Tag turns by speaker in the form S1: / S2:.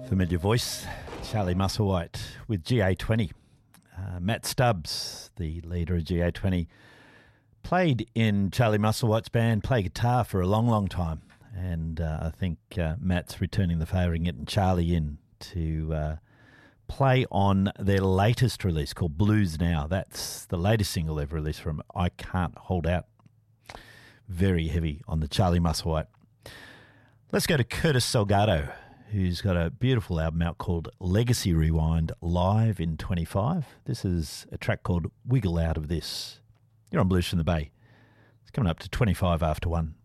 S1: Familiar voice, Charlie Musselwhite with GA20. Matt Stubbs, the leader of GA20, played in Charlie Musselwhite's band, played guitar for a long, long time. And I think Matt's returning the favour and getting Charlie in to play on their latest release called Blues Now. That's the latest single they've released from I Can't Hold Out. Very heavy on the Charlie Musselwhite. Let's go to Curtis Salgado, who's got a beautiful album out called Legacy Rewind Live in 25. This is a track called Wiggle Out of This. You're on Blues from the Bay. It's coming up to 25 after 1.